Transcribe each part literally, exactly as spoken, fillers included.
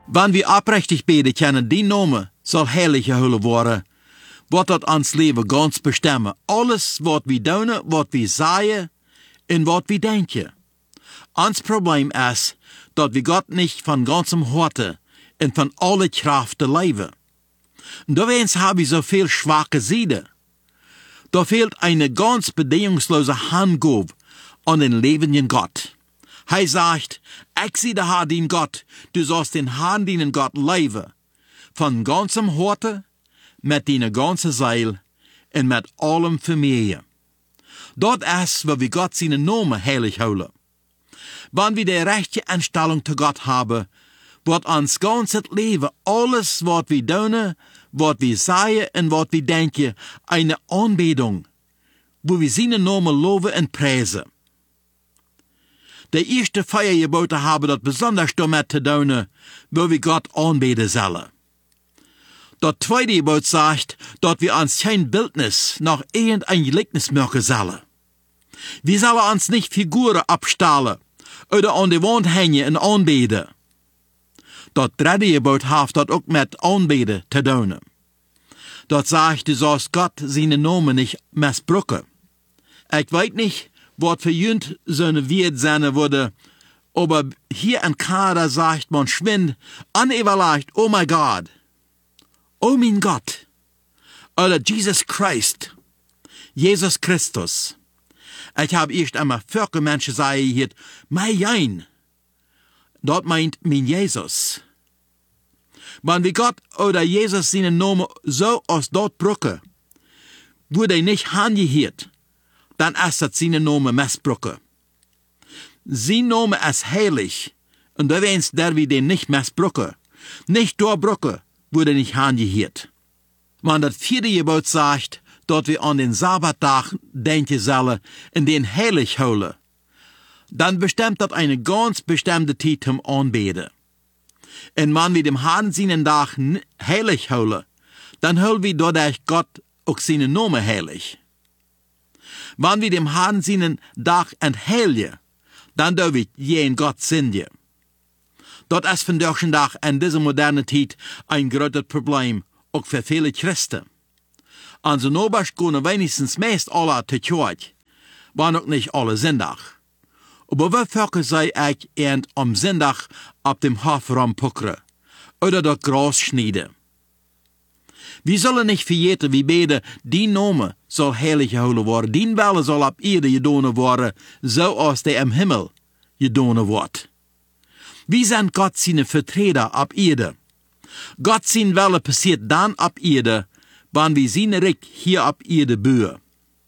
Wann wir oprechtig beten können, die Name soll heilig gehouden worden, wird dat ons leven ganz bestemmen. Alles wat wir doen, wat wir sagen und wat wir denken. Ons Problem ist, dass wir Gott nicht von ganzem Herzen und von aller Kraft leben. Und da haben wir so viel schwache Seiten. Da fehlt eine ganz bedingungslose Handgabe an den lebenden Gott. Er sagt, ich sehe der Herr, den Gott, du sollst den Herrn, den Gott leben, von ganzem Herzen, mit deiner ganzen Seele und mit allem Familie. Dort ist, wo wir Gott seinen Namen heilig houden. Wenn wir die rechte Einstellung zu Gott haben, wird uns ganzes Leben, alles, was wir tun, was wir sagen und was wir denken, eine Anbetung, wo wir seinen Namen loben und preisen. Die erste Feiergebote haben das besonders damit zu tun, wo wir Gott anbeten sollen. Das zweite Gebot sagt, dass wir uns kein Bildnis nach irgendein Gleichnis machen sollen. Wir sollen uns nicht Figuren abstahlen oder an die Wand hängen und anbeten. Das dritte Gebot hat das auch mit Anbeten zu tun. Das sagt, du sollst Gott seinen Namen nicht missbrauchen. Ich weiß nicht, was für Jünd so eine Wert sein würde, aber hier in Kanada sagt man schwind, unüberlegt, oh mein Gott, oh mein Gott, oder Jesus Christ, Jesus Christus. Ich habe erst einmal viele Menschen sagen hier, mein Jein, dort meint mein Jesus. Wenn wir Gott oder Jesus seinen Namen so aus dort brücken, wurde er nicht angehört, dann ist das seinen Namen missbrauchen. Sein Name ist heilig, und da wenn's der wir den nicht missbrauchen, nicht durchbrücken, wurde nicht angehört. Wenn das vierte Gebot sagt, dass wir an den Sabbattag denken sollen und den heilig holen, dann bestimmt das eine ganz bestimmte Zeit zum Anbeten. Und wenn wir dem Herrn seinen Tag heilig holen, dann holen wir dadurch Gott auch seinen Namen heilig. Wenn wir dem Herrn seinen Tag entheiligen, dann dürfen wir jeden Gott singen. Das ist von solchen Tag in dieser modernen Zeit ein großes Problem, auch für viele Christen. Also Nobers gehen wenigstens meist alle zur Kirche, waren auch nicht alle Sonntag. Aber wie Völker sei ich und am Sonntag auf dem Hof rumpuckern oder das Gras schneiden. Wir sollen nicht vergeten, wie beten, die Name soll heilig gehouden worden, die Welle soll ab Erde gedonen worden, so als der im Himmel gedonen wird. Wir sind Gott seine Vertreter ab Erde. Gott sein Welle passiert dann ab Erde, wenn wir seine Reich hier ab Erde bauen.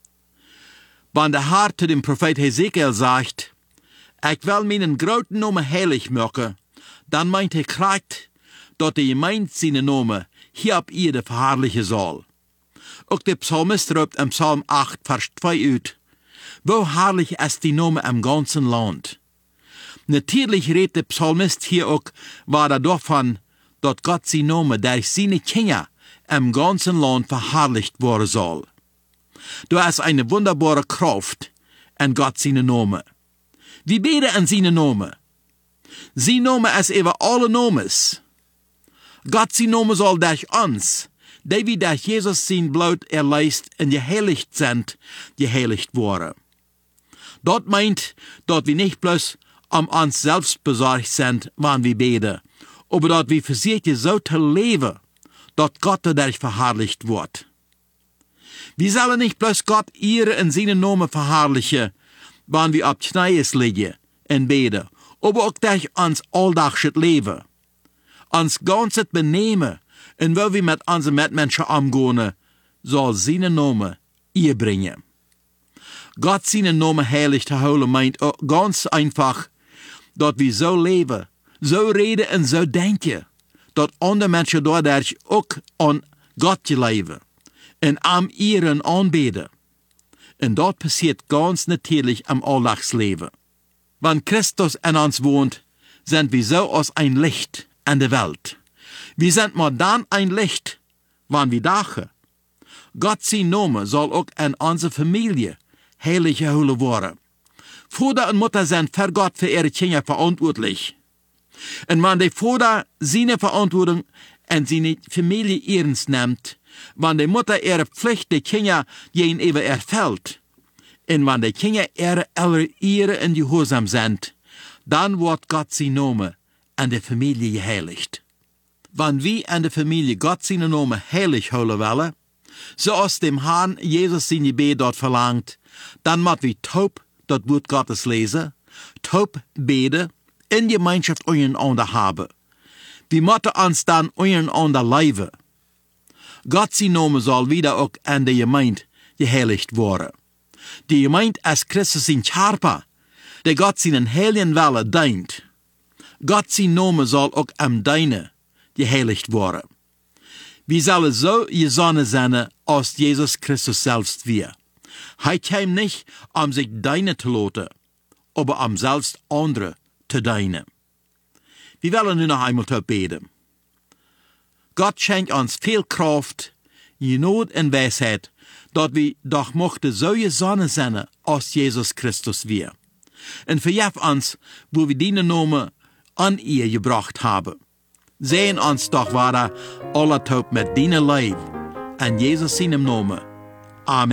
Wenn der Herr zu dem Prophet Hesekiel sagt, ich will meinen großen Namen heilig machen, dann meint er gerade, dass die Gemeinde seinen Namen hier ab Erde verherrlichen soll. Auch der Psalmist ruft im Psalm acht, Vers zwei aus, wo herrlich ist die Name im ganzen Land. Natürlich redet der Psalmist hier auch war davon, dass Gott sein Name durch seine Kinder im ganzen Land verherrlicht worden soll. Da ist eine wunderbare Kraft in Gott seinen Namen. Wir beten an seinen Namen. Sein Name ist über alle Nomes. Gott sein Name soll durch uns, die wir durch Jesus sein Blut erleist und geheiligt sind, geheiligt worden. Dort meint, dass wir nicht bloß um uns selbst besorgt sind, wenn wir beten, aber dass wir versuchen, so zu leben, dass Gott dadurch verherrlicht wird. Wir sollen nicht bloß Gott ihre in seinen Namen verherrlichen, wenn wir auf Knies liegen und beten, aber auch durch uns alldagsches Leben. Uns ganzes Benehmen und wo wir mit unseren Mitmenschen umgehen, soll seinen Namen ihr bringen. Gott seinen Namen heilig zu holen meint auch ganz einfach, dass wir so leben, so reden und so denken, dass andere Menschen dadurch auch an Gott leben und am ihren anbeten. Und das passiert ganz natürlich im Alltagsleben. Wenn Christus in uns wohnt, sind wir so als ein Licht in der Welt. Wir sind mal dann ein Licht, wenn wir dachen. Gott sein Name soll auch in unserer Familie heilig gehouden worden. Vater und Mutter sind für Gott für ihre Kinder verantwortlich. En wann de Vater seine Verantwortung en seine Familie ernst nimmt, wann de Mutter ihre Pflicht de Kinder gegenüber erfüllt, en wann de Kinder ihre Eltern Ehre in Gehorsam sind, dann wird Gott sein Name an der Familie geheiligt. Wann wir an der Familie Gott seinen Namen heilig holen wollen, so aus dem Herrn Jesus sein Gebet dort verlangt, dann müssen wir taub das Wort Gottes lesen, taub beten, in Gemeinschaft untereinander haben. Wir müssen uns dann untereinander leben. Gott sein Name soll wieder auch an der Gemeinde geheiligt werden. Die Gemeinde als Christus sein Körper, der Gott seinen heiligen Wille dient. Gott sein Name soll auch am Deine geheiligt werden. Wir sollen so gesonnen sein, als Jesus Christus selbst wir. Er kam nicht, um sich deine zu lassen, aber um selbst andere zu dienen. Wir wollen nun noch einmal beten. Gott schenkt uns viel Kraft, Not und Weisheit, dass wir doch mochten so gesonnen sein, als Jesus Christus wir. Und verjef uns, wo wir diesen Namen an ihr gebracht haben. Sehen uns doch weiter alle taub mit deinem Leib, an Jesus seinem Namen. Amen.